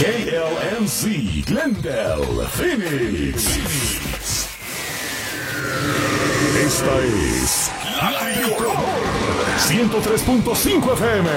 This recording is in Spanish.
KLNC Glendale, Phoenix. Esta es La Tricolor 103.5 FM.